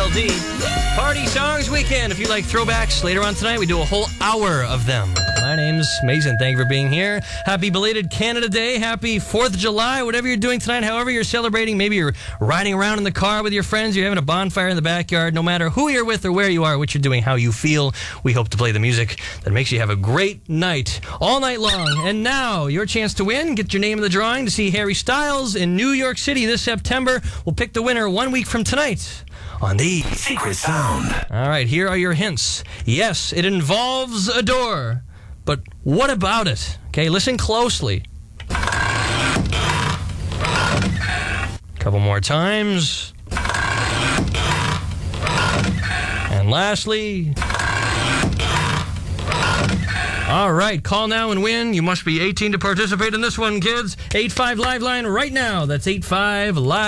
KLD. Party Songs Weekend. If you like throwbacks, later on tonight, we do a whole hour of them. My name's Mason. Thank you for being here. Happy belated Canada Day. Happy 4th of July. Whatever you're doing tonight, however you're celebrating. Maybe you're riding around in the car with your friends. You're having a bonfire in the backyard. No matter who you're with or where you are, what you're doing, how you feel, we hope to play the music that makes you have a great night all night long. And now, your chance to win. Get your name in the drawing to see Harry Styles in New York City this September. We'll pick the winner 1 week from tonight on the Secret Sound. All right, here are your hints. Yes, it involves a door. But what about it? Okay, listen closely. Couple more times. And lastly... All right, call now and win. You must be 18 to participate in this one, kids. 85 Live line right now. That's 85 Live.